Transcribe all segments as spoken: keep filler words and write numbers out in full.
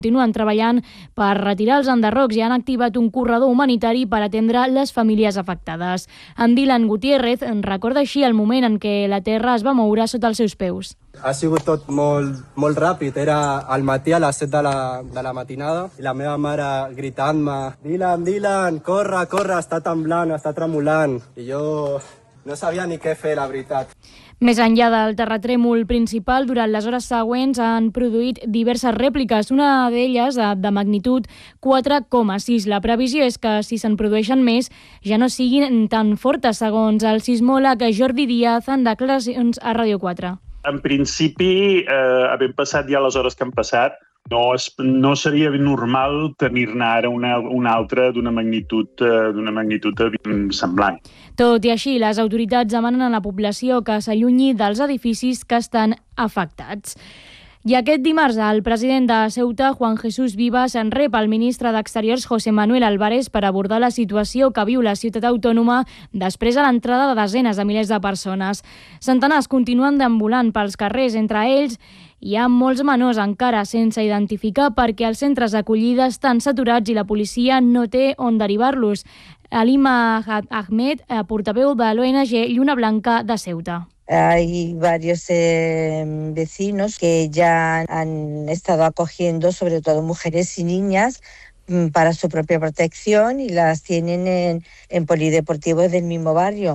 Continuen treballant per retirar els enderrocs i han activat un corredor humanitari per atendre les famílies afectades. En Dylan Gutiérrez en recorda així el moment en què la terra es va moure sota els seus peus. Ha sigut tot molt, molt ràpid. Era al matí a les set de la, de la matinada i la meva mare gritant-me Dylan, Dylan, corre, corre, està temblant, està tremolant. I jo no sabia ni què fer, la veritat. Més enllà del terratrèmol principal, durant les hores següents han produït diverses rèpliques, una d'elles de magnitud quatre coma sis. La previsió és que, si se'n produeixen més, ja no siguin tan fortes, segons el sismòleg Jordi Díaz en declaracions a Ràdio quatre. En principi, eh, havent passat ja les hores que han passat, no, es, no seria normal tenir-ne ara una, una altra d'una magnitud, eh, d'una magnitud semblant. Tot i així, les autoritats demanen a la població que s'allunyi dels edificis que estan afectats. I aquest dimarts, el president de Ceuta, Juan Jesús Vivas, en rep el ministre d'Exteriors, José Manuel Álvarez, per abordar la situació que viu la ciutat autònoma després de l'entrada de desenes de milers de persones. Centenars continuen deambulant pels carrers, entre ells hi ha molts menors encara sense identificar perquè els centres d'acollida estan saturats i la policia no té on derivar-los. Alima Ahmed, portaveu de l'O N G Lluna Blanca de Ceuta. Hay varios eh, vecinos que ya han estado acogiendo, sobre todo mujeres y niñas, para su propia protección y las tienen en, en polideportivos del mismo barrio,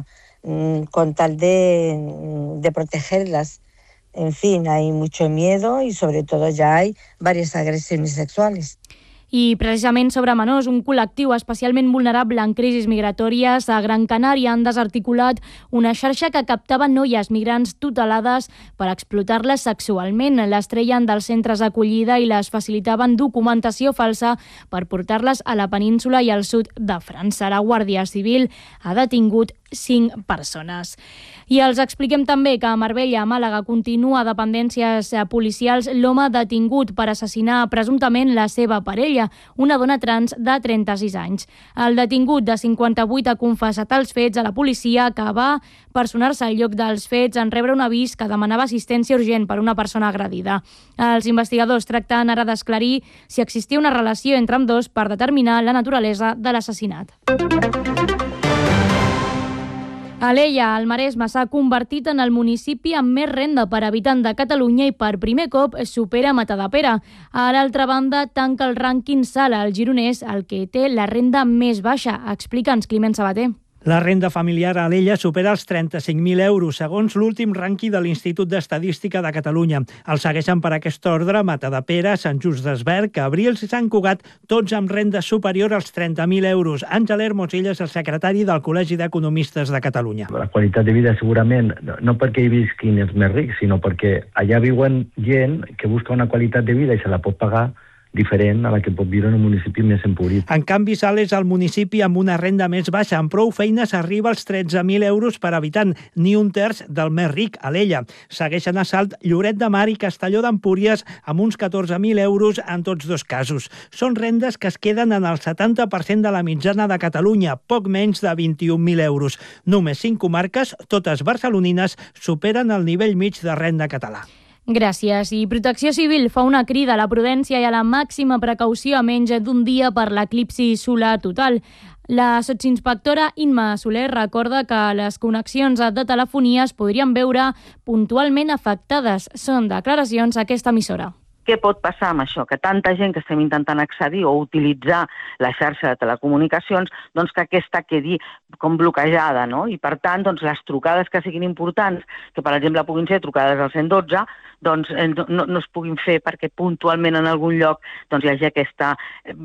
con tal de, de protegerlas. En fin, hay mucho miedo y sobre todo ya hay varias agresiones sexuales. I precisament sobre menors, un col·lectiu especialment vulnerable en crisis migratòries, a Gran Canària han desarticulat una xarxa que captava noies migrants tutelades per explotar-les sexualment. Les treien dels centres d'acollida i les facilitaven documentació falsa per portar-les a la península i al sud de França. La Guàrdia Civil ha detingut cinc persones. I els expliquem també que a Marbella, a Màlaga, continua a dependències policials l'home detingut per assassinar presumptament la seva parella, una dona trans de trenta-sis anys. El detingut de cinquanta-vuit ha confessat els fets a la policia, que va personar-se al lloc dels fets en rebre un avís que demanava assistència urgent per una persona agredida. Els investigadors tracten ara d'esclarir si existia una relació entre ambdós per determinar la naturalesa de l'assassinat. Alella, al Maresme, s'ha convertit en el municipi amb més renda per habitant de Catalunya i per primer cop supera Matadepera. A l'altra banda, tanca el rànquing Sala, el gironès, el que té la renda més baixa. Explica'ns, Climent Sabater. La renda familiar a Alella supera els trenta-cinc mil euros, segons l'últim rànquing de l'Institut d'Estadística de Catalunya. El segueixen per aquest ordre Matadepera, Sant Just Desvern, Cabrils i Sant Cugat, tots amb renda superior als trenta mil euros. Àngel Hermosilla és el secretari del Col·legi d'Economistes de Catalunya. La qualitat de vida segurament, no perquè hi visquin els més rics, sinó perquè allà viuen gent que busca una qualitat de vida i se la pot pagar diferent a la que pot viure en un municipi més empobrit. En canvi, Salt és el municipi amb una renda més baixa. Amb prou feines arriba als tretze mil euros per habitant, ni un terç del més ric, Alella. Segueixen a Salt Lloret de Mar i Castelló d'Empúries amb uns catorze mil euros en tots dos casos. Són rendes que es queden en el setanta per cent de la mitjana de Catalunya, poc menys de vint-i-un mil euros. Només cinc comarques, totes barcelonines, superen el nivell mig de renda català. Gràcies. I Protecció Civil fa una crida a la prudència i a la màxima precaució a menys d'un dia per l'eclipsi solar total. La sotsinspectora Inma Soler recorda que les connexions de telefonia es podrien veure puntualment afectades. Són declaracions a aquesta emissora. Què pot passar amb això? Que tanta gent que estem intentant accedir o utilitzar la xarxa de telecomunicacions, doncs que aquesta quedi com bloquejada, no? I per tant, doncs, les trucades que siguin importants, que per exemple puguin ser trucades al cent i dotze, doncs no, no es puguin fer perquè puntualment en algun lloc doncs, hi hagi aquesta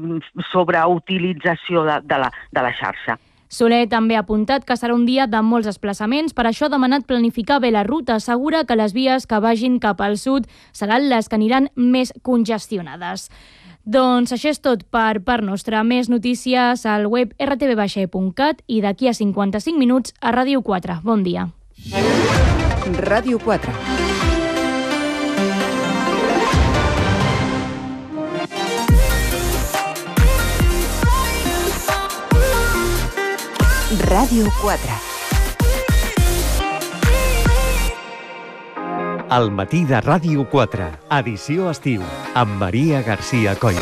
sobreutilització de, de, la, de la xarxa. Soler també ha apuntat que serà un dia de molts desplaçaments, per això ha demanat planificar bé la ruta. Assegura que les vies que vagin cap al sud seran les que aniran més congestionades. Doncs això és tot per part nostra. Més notícies al web r t v baix e punt cat i d'aquí a cinquanta-cinc minuts a Ràdio quatre. Bon dia. Ràdio quatre. Ràdio quatre. Al matí de Ràdio quatre, edició estiu, amb Maria García Coll.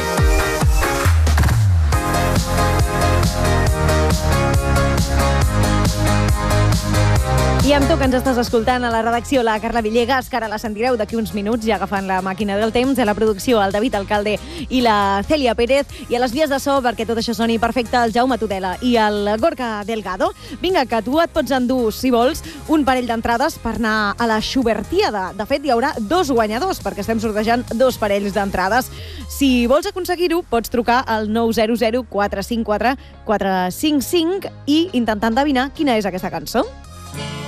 I amb tu que ens estàs escoltant a la redacció, la Carla Villegas, que ara la sentireu d'aquí uns minuts, ja agafant la màquina del temps, a la producció, el David Alcalde i la Cèlia Pérez, i a les vies de so, perquè tot això soni perfecte, el Jaume Tudela i el Gorka Delgado. Vinga, que tu et pots endur, si vols, un parell d'entrades per anar a la Schubertiada. De fet, hi haurà dos guanyadors, perquè estem sortejant dos parells d'entrades. Si vols aconseguir-ho, pots trucar al nou zero zero quatre cinc quatre quatre cinc cinc i intentar endevinar quina és aquesta cançó.